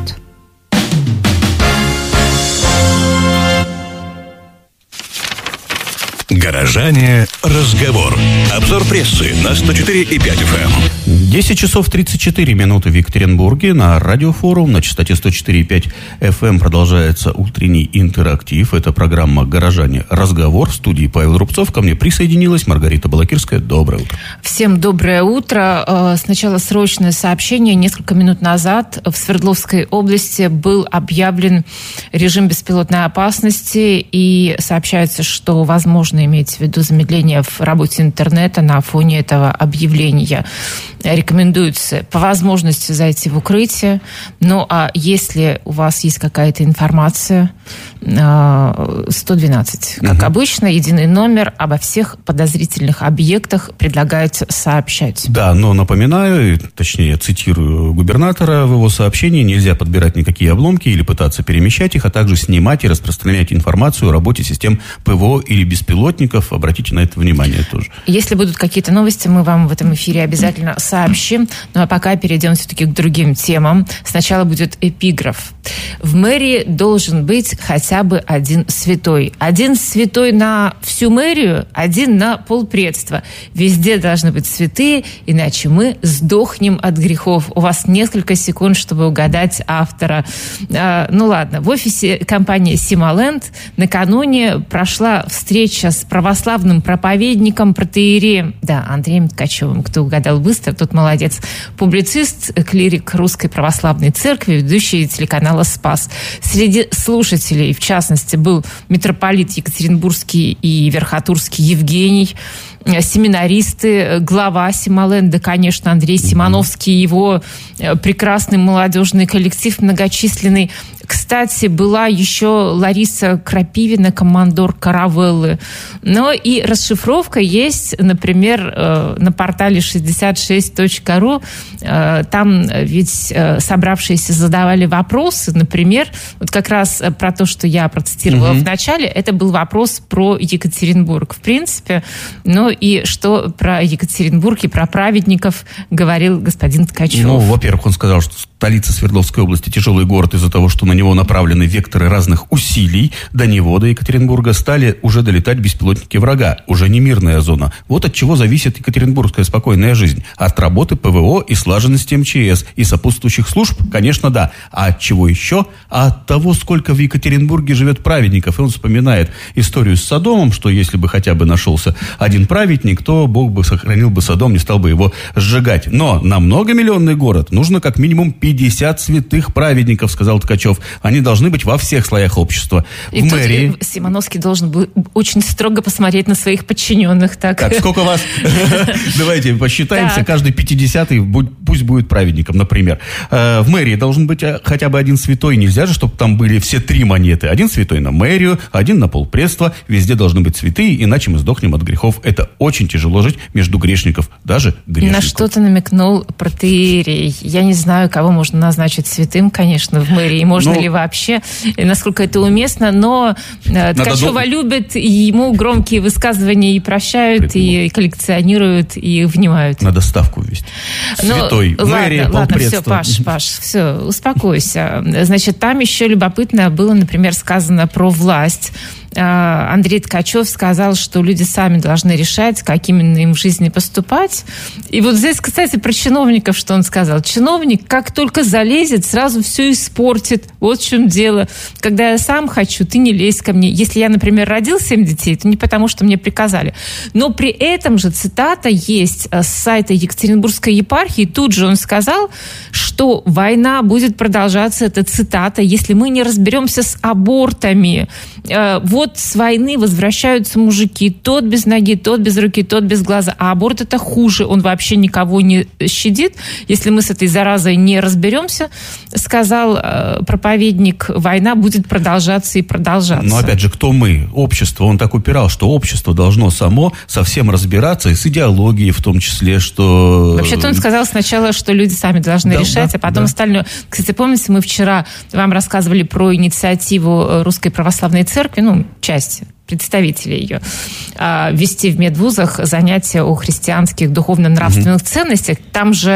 Горожане. Разговор. Обзор прессы на сто четыре и пять эф эм. десять часов тридцать четыре минуты в Екатеринбурге. На радиофорум на частоте сто четыре и пять эф эм продолжается утренний интерактив. Это программа «Горожане. Разговор». В студии Павел Рубцов. Ко мне присоединилась Маргарита Балакирская. Доброе утро. Всем доброе утро. Сначала срочное сообщение. Несколько минут назад в Свердловской области был объявлен режим беспилотной опасности. И сообщается, что возможно имеется в виду замедление в работе интернета на фоне этого объявления. Рекомендуется по возможности зайти в укрытие. Ну, а если у вас есть какая-то информация, сто двенадцать, как угу. обычно, единый номер, обо всех подозрительных объектах предлагается сообщать. Да, но напоминаю, точнее, цитирую губернатора в его сообщении: нельзя подбирать никакие обломки или пытаться перемещать их, а также снимать и распространять информацию о работе систем ПВО или беспилотников. Обратите на это внимание тоже. Если будут какие-то новости, мы вам в этом эфире обязательно сообщим. Ну а пока перейдем все-таки к другим темам. Сначала будет эпиграф. В мэрии должен быть хотя бы один святой. Один святой на всю мэрию, один на полпредства. Везде должны быть святые, иначе мы сдохнем от грехов. У вас несколько секунд, чтобы угадать автора. А, ну ладно. В офисе компании Симоленд накануне прошла встреча с православным проповедником, протоиереем, да, Андреем Ткачевым. Кто угадал быстро, тот молодец. Публицист, клирик Русской Православной Церкви, ведущий телеканала «Спас». Среди слушателей, в частности, был митрополит Екатеринбургский и Верхотурский Евгений, семинаристы, глава Симоленда, конечно, Андрей Симоновский, его прекрасный молодежный коллектив многочисленный. Кстати, была еще Лариса Крапивина, командор Каравеллы. Но и расшифровка есть, например, на портале шестьдесят шесть точка ру. Там ведь собравшиеся задавали вопросы. Например, вот как раз про то, что я процитировала угу. в начале, это был вопрос про Екатеринбург. В принципе, ну и что про Екатеринбург и про праведников говорил господин Ткачев. Ну, во-первых, он сказал, что столица Свердловской области тяжелый город из-за того, что на него направлены векторы разных усилий. До него, до Екатеринбурга, стали уже долетать беспилотники врага. Уже не мирная зона. Вот от чего зависит екатеринбургская спокойная жизнь. От работы ПВО и слаженности эм че эс и сопутствующих служб, конечно, да. А от чего еще? А от того, сколько в Екатеринбурге живет праведников. И он вспоминает историю с Содомом, что если бы хотя бы нашелся один праведник, то Бог бы сохранил бы Содом, не стал бы его сжигать. Но на многомиллионный город нужно как минимум пятьдесят святых праведников, сказал Ткачев. Они должны быть во всех слоях общества. И в тут мэрии... Симоновский должен был очень строго посмотреть на своих подчиненных. Так, так сколько вас? Давайте посчитаемся. Каждый пятидесятый пусть будет праведником, например. В мэрии должен быть хотя бы один святой. Нельзя же, чтобы там были все три монеты. Один святой на мэрию, один на полпредства. Везде должны быть святые, иначе мы сдохнем от грехов. Это очень тяжело жить между грешников, даже грешников. На что-то намекнул протоиерей. Я не знаю, кого можно назначить святым, конечно, в мэрии. Можно ну, ли вообще, и насколько это уместно, но Ткачева дол... любят, и ему громкие высказывания и прощают, Придумал. и коллекционируют, и внимают. Надо ставку ввести. Святой, ну, мэрия, ладно, ладно, все, Паш, Паш, все, успокойся. Значит, там еще любопытно было, например, сказано про власть. Андрей Ткачев сказал, что люди сами должны решать, как именно им в жизни поступать. И вот здесь, кстати, про чиновников, что он сказал. Чиновник, как только залезет, сразу все испортит. Вот в чем дело. Когда я сам хочу, ты не лезь ко мне. Если я, например, родил семь детей, то не потому, что мне приказали. Но при этом же цитата есть с сайта Екатеринбургской епархии. Тут же он сказал, что война будет продолжаться, это цитата, если мы не разберемся с абортами. Вот Вот с войны возвращаются мужики. Тот без ноги, тот без руки, тот без глаза. А аборт это хуже. Он вообще никого не щадит. Если мы с этой заразой не разберемся, сказал э, проповедник, война будет продолжаться и продолжаться. Но опять же, кто мы? Общество. Он так упирал, что общество должно само совсем разбираться, и с идеологией в том числе, что... Вообще-то он сказал сначала, что люди сами должны да, решать, да, а потом да. остальное. Кстати, помните, мы вчера вам рассказывали про инициативу Русской Православной Церкви, ну, часть представителей ее, ввести в медвузах занятия о христианских духовно-нравственных mm-hmm. ценностях. Там же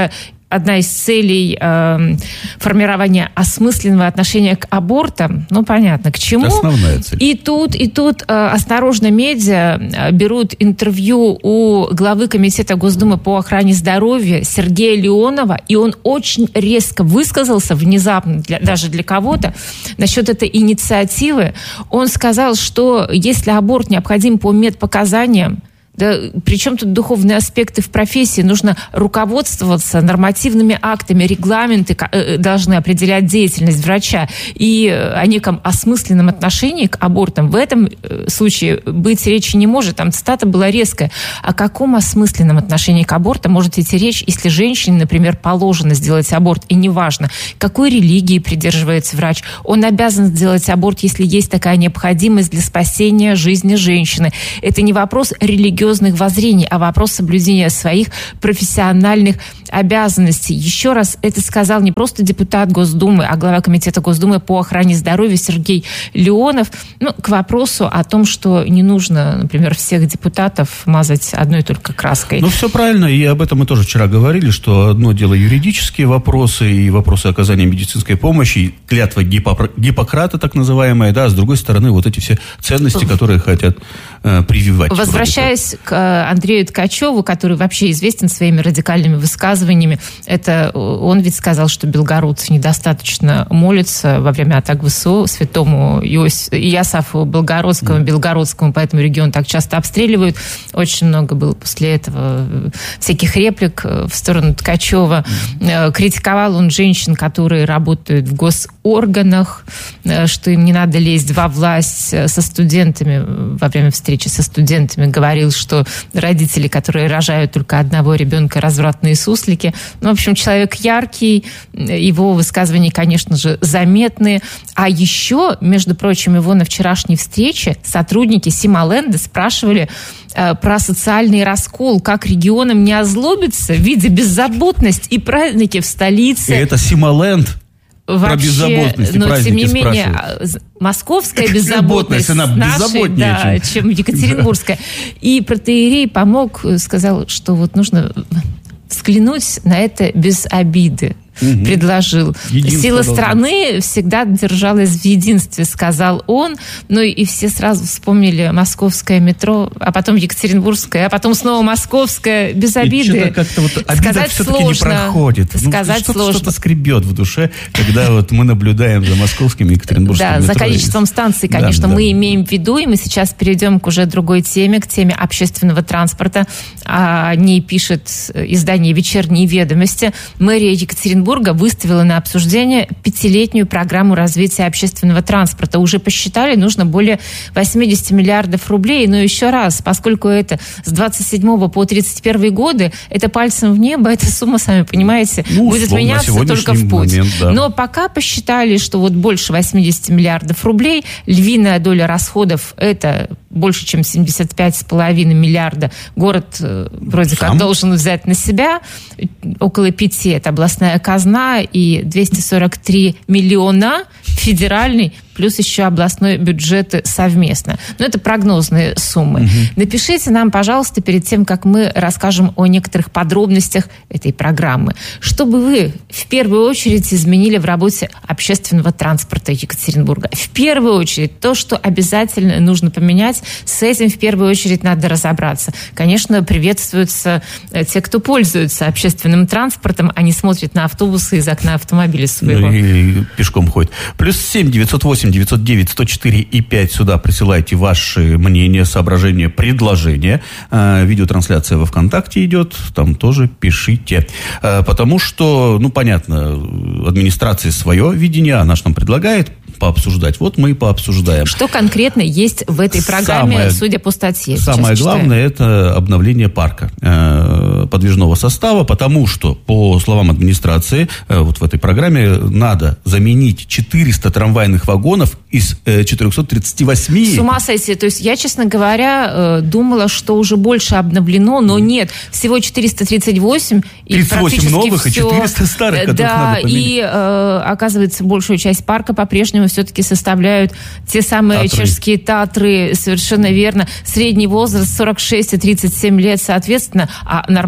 одна из целей э, формирования осмысленного отношения к абортам, ну, понятно, к чему. Основная цель. И тут, и тут э, «Осторожно, медиа» берут интервью у главы Комитета Госдумы по охране здоровья Сергея Леонова, и он очень резко высказался, внезапно, для, даже для кого-то, насчет этой инициативы. Он сказал, что если аборт необходим по медпоказаниям, да, причем тут духовные аспекты в профессии, нужно руководствоваться нормативными актами, регламенты должны определять деятельность врача, и о неком осмысленном отношении к абортам в этом случае быть речи не может. Там цитата была резкая. О каком осмысленном отношении к абортам может идти речь, если женщине, например, положено сделать аборт, и неважно, какой религии придерживается врач, он обязан сделать аборт, если есть такая необходимость для спасения жизни женщины. Это не вопрос религиозного воззрений, а вопрос соблюдения своих профессиональных обязанностей. Еще раз, это сказал не просто депутат Госдумы, а глава Комитета Госдумы по охране здоровья Сергей Леонов. Ну, к вопросу о том, что не нужно, например, всех депутатов мазать одной только краской. Ну, все правильно, и об этом мы тоже вчера говорили, что одно дело юридические вопросы и вопросы оказания медицинской помощи, клятва Гиппокра- Гиппократа, так называемая, да, а с другой стороны, вот эти все ценности, которые хотят э, прививать. Возвращаясь к Андрею Ткачеву, который вообще известен своими радикальными высказываниями. Это он ведь сказал, что белгородцы недостаточно молятся во время атак ВСУ святому Иос... Иосафу Белгородскому, mm. Белгородскому, поэтому регион так часто обстреливают. Очень много было после этого всяких реплик в сторону Ткачева. Mm. Критиковал он женщин, которые работают в госорганах, что им не надо лезть во власть. Со студентами, во время встречи со студентами говорил, что что родители, которые рожают только одного ребенка, развратные суслики. Ну, в общем, человек яркий, его высказывания, конечно же, заметны. А еще, между прочим, его на вчерашней встрече сотрудники Сималенда спрашивали э, про социальный раскол, как регионам не озлобиться, видя беззаботность и праздники в столице. И это Сималенд. Вообще, про беззаботность и но праздники тем не менее, спрашивают. Московская беззаботность она нашей, да, чем... чем Екатеринбургская. И протоиерей помог, сказал, что вот нужно взглянуть на это без обиды. Угу. Предложил. Единство Сила должно. Страны всегда держалась в единстве, сказал он. Ну и все сразу вспомнили московское метро, а потом Екатеринбургское, а потом снова московское, без обиды. И как-то вот обида сказать все-таки сложно. Не проходит. Сказать ну, что-то, сложно. Что-то скребет в душе, когда вот мы наблюдаем за московским и екатеринбургским да, метро. За количеством станций, конечно, да, мы да. имеем в виду, и мы сейчас перейдем к уже другой теме, к теме общественного транспорта. О ней пишет издание «Вечерние ведомости». Мэрия Екатеринбурга выставила на обсуждение пятилетнюю программу развития общественного транспорта. Уже посчитали, нужно более восемьдесят миллиардов рублей. Но еще раз, поскольку это с двадцать седьмого по тридцать первый годы, это пальцем в небо, эта сумма, сами понимаете, ну, будет меняться только в путь. Момент, да. Но пока посчитали, что вот больше восемьдесят миллиардов рублей, львиная доля расходов – это больше, чем семьдесят пять целых пять десятых миллиарда. Город вроде Сам? как должен взять на себя. Около пяти – это областная казна, и двести сорок три миллиона федеральный, плюс еще областной бюджеты совместно. Но это прогнозные суммы. Угу. Напишите нам, пожалуйста, перед тем, как мы расскажем о некоторых подробностях этой программы, чтобы вы в первую очередь изменили в работе общественного транспорта Екатеринбурга. В первую очередь то, что обязательно нужно поменять, с этим в первую очередь надо разобраться. Конечно, приветствуются те, кто пользуется общественным транспортом, а не смотрят на автобусы из окна автомобиля своего. Ну, и пешком ходит. Плюс семь девятьсот восемь девятьсот девять сто четыре и пять. Сюда присылайте ваши мнения, соображения, предложения. А, видеотрансляция во ВКонтакте идет. Там тоже пишите. А, потому что, ну, понятно, администрация свое видение, она же нам предлагает пообсуждать. Вот мы и пообсуждаем. Что конкретно есть в этой программе, самое, судя по статье? Самое главное, это обновление парка э, подвижного состава, потому что, по словам администрации, э, вот в этой программе надо заменить четыреста трамвайных вагонов из э, четырехсот тридцати восьми. С ума сойти. То есть я, честно говоря, э, думала, что уже больше обновлено, но нет. Всего четыреста тридцать восемь. тридцать восемь новых все, и четыреста старых, которых да, надо поменять. И, э, оказывается, большую часть парка по-прежнему все-таки составляют те самые Татры. чешские Татры, совершенно верно. Средний возраст сорок шесть и тридцать семь лет, соответственно, а нормативная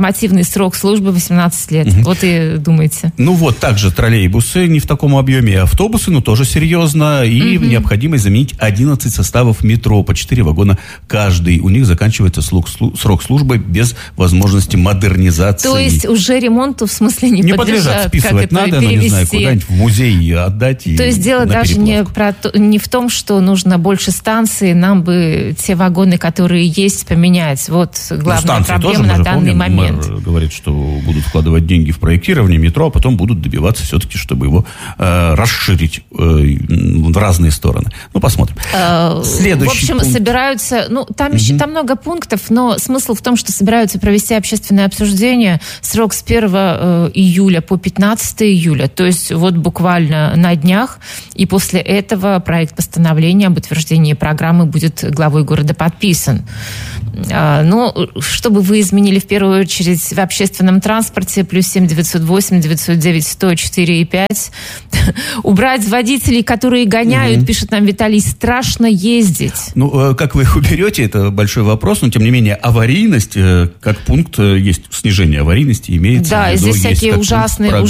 нормативный срок службы восемнадцать лет. Угу. Вот и думайте. Ну вот, также троллейбусы не в таком объеме, и автобусы, но тоже серьезно. И угу. необходимость заменить одиннадцать составов метро по четыре вагона каждый. У них заканчивается срок службы без возможности модернизации. То есть уже ремонту в смысле не, не подлежат? подлежат. Списывать надо, но не знаю, куда-нибудь в музей отдать. То есть дело даже не, про то, не в том, что нужно больше станций, нам бы те вагоны, которые есть, поменять. Вот главная ну, проблема на данный помним, момент. Мэр говорит, что будут вкладывать деньги в проектирование метро, а потом будут добиваться все-таки, чтобы его э, расширить э, в разные стороны. Ну, посмотрим. Э, Следующий В общем, пункт. собираются... Ну, там еще угу. там много пунктов, но смысл в том, что собираются провести общественное обсуждение. Срок с первого июля по пятнадцатого июля. То есть вот буквально на днях. И после этого проект постановления об утверждении программы будет главой города подписан. Ну, что бы вы изменили в первую очередь в общественном транспорте? Плюс семь девятьсот восемь девятьсот девять сто четыре и пять. Убрать водителей, которые гоняют, mm-hmm. пишет нам Виталий, страшно ездить. Ну, как вы их уберете, это большой вопрос, но тем не менее аварийность, как пункт, есть снижение аварийности, имеется. Да, здесь всякие ужасные,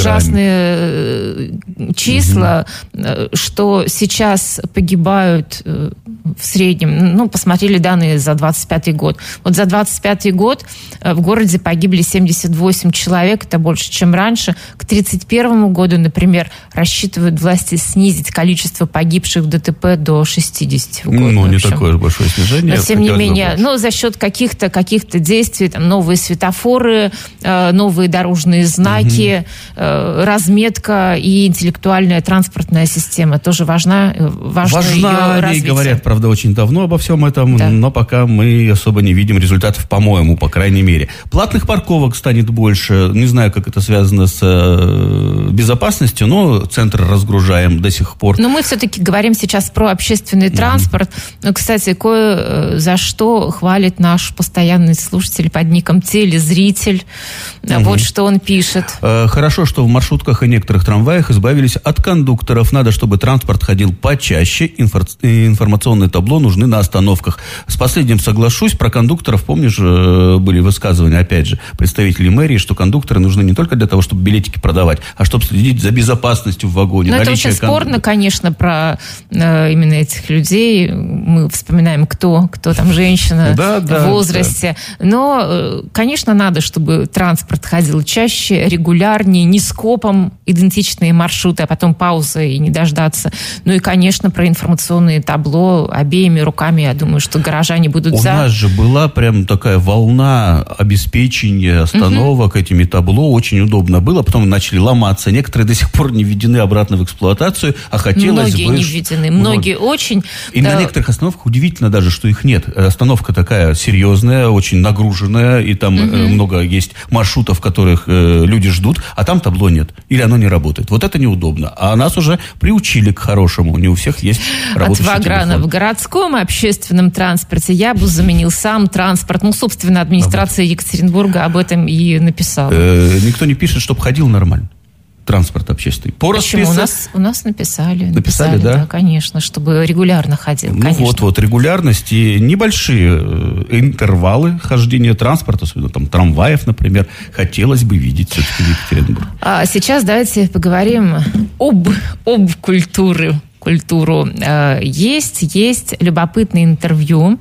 ужасные числа, mm-hmm. что сейчас погибают в среднем, ну, посмотрели данные за двадцать пятый год. Вот за двадцать пятый год в городе погибли семьдесят восемь человек, это больше, чем раньше. К тридцать первому году, например, рассчитывают власти снизить количество погибших в ДТП до шестидесяти в год. Ну, не такое большое снижение. Но, тем не менее, ну, за счет каких-то, каких-то действий, там, новые светофоры, новые дорожные знаки, угу. разметка и интеллектуальная транспортная система тоже важна. Важно Важна, ее развитие. Говорят, правда, очень давно обо всем этом, да. но пока мы особо не видим результатов, по-моему, по крайней мере. Платных парковок станет больше. Не знаю, как это связано с э, безопасностью, но центр разгружаем до сих пор. Но мы все-таки говорим сейчас про общественный транспорт. Mm-hmm. Кстати, кое за что хвалит наш постоянный слушатель под ником Телезритель. Mm-hmm. Вот что он пишет. Э, хорошо, что в маршрутках и некоторых трамваях избавились от кондукторов. Надо, чтобы транспорт ходил почаще. Инфор- информационные табло нужны на остановках. С последним соглашусь. Про кондукторов, помнишь, были высказывания, опять же, представителей мэрии, что кондукторы нужны не только для того, чтобы билетики продавать, а чтобы следить за безопасностью в вагоне. Но это очень кондуктора. Спорно, конечно, про э, именно этих людей. Мы вспоминаем, кто, кто там женщина да, да, в возрасте. Да. Но, э, конечно, надо, чтобы транспорт ходил чаще, регулярнее, не скопом идентичные маршруты, а потом пауза и не дождаться. Ну и, конечно, про информационные табло обеими руками, я думаю, что горожане будут У за. У нас же была прям такая волна обеспечения остановок угу. этими табло. Очень удобно было. Потом начали ломаться. Некоторые до сих пор не введены обратно в эксплуатацию. А хотелось многие бы... не введены. Многие вот. очень. И да. на некоторых остановках удивительно даже, что их нет. Остановка такая серьезная, очень нагруженная. И там угу. много есть маршрутов, которых люди ждут. А там табло нет. Или оно не работает. Вот это неудобно. А нас уже приучили к хорошему. Не у всех есть работающий телефон. От Ваграна в городском общественном транспорте я бы заменил сам транспорт. Ну, собственно, администрация Екатеринбурга об этом и написала. Э, никто не пишет, чтобы ходил нормально. Транспорт общественный. По Почему? Распису... У нас, у нас написали. Написали, написали да? Да, конечно, чтобы регулярно ходил. Ну конечно. вот, вот, регулярность и небольшие интервалы хождения транспорта, особенно там трамваев, например, хотелось бы видеть все-таки в Екатеринбурге. А сейчас давайте поговорим об, об культуре. культуру. Есть, есть любопытное интервью,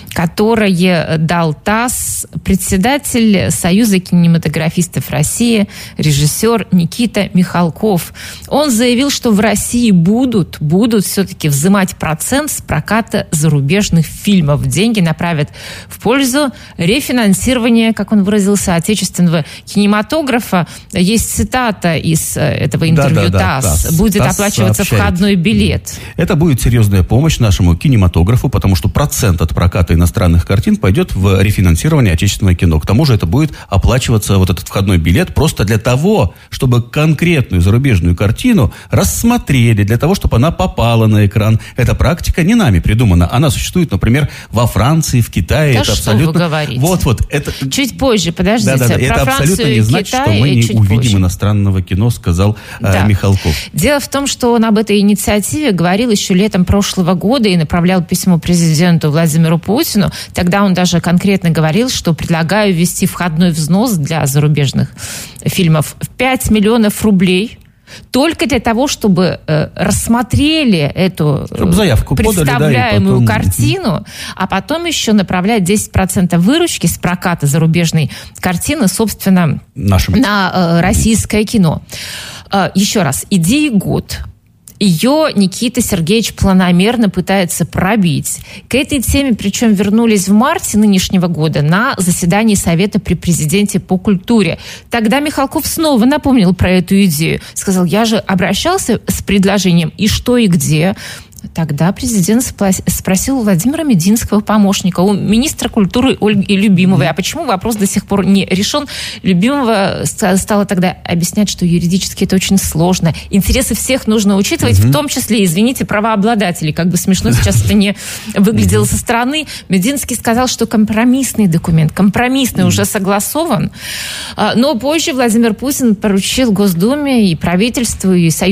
которое дал ТАСС председатель Союза кинематографистов России, режиссер Никита Михалков. Он заявил, что в России будут, будут все-таки взимать процент с проката зарубежных фильмов. Деньги направят в пользу рефинансирования, как он выразился, отечественного кинематографа. Есть цитата из этого интервью да, да, да, ТАСС. ТАСС. Будет ТАСС оплачиваться сообщает. Входной билет. Это будет серьезная помощь нашему кинематографу, потому что процент от проката иностранных картин пойдет в рефинансирование отечественного кино. К тому же это будет оплачиваться, вот этот входной билет, просто для того, чтобы конкретную зарубежную картину рассмотрели, для того, чтобы она попала на экран. Эта практика не нами придумана. Она существует, например, во Франции, в Китае. Да это что абсолютно... вы говорите? Вот, вот. Это... Чуть позже, подождите. Да, да, да. Про это Францию абсолютно не значит, Китай, что мы не увидим позже. иностранного кино, сказал да. э, Михалков. Дело в том, что он об этой инициативе говорил еще летом прошлого года и направлял письмо президенту Владимиру Путину. Путину. Тогда он даже конкретно говорил, что предлагаю ввести входной взнос для зарубежных фильмов в пять миллионов рублей. Только для того, чтобы э, рассмотрели эту э, заявку представляемую подали, да, потом... картину, а потом еще направлять десять процентов выручки с проката зарубежной картины, собственно, Нашим. на э, российское кино. Э, еще раз, идеи год. Ее Никита Сергеевич планомерно пытается пробить. К этой теме, причем, вернулись в марте нынешнего года на заседании Совета при президенте по культуре. Тогда Михалков снова напомнил про эту идею. Сказал, я же обращался с предложением «и что, и где?». Тогда президент спросил у Владимира Мединского, помощника, у министра культуры Ольги Любимовой, а почему вопрос до сих пор не решен. Любимова стала тогда объяснять, что юридически это очень сложно. Интересы всех нужно учитывать, mm-hmm. в том числе, извините, правообладателей. Как бы смешно сейчас это не выглядело со стороны. Мединский сказал, что компромиссный документ, компромиссный, mm-hmm. уже согласован. Но позже Владимир Путин поручил Госдуме и правительству, и Союзу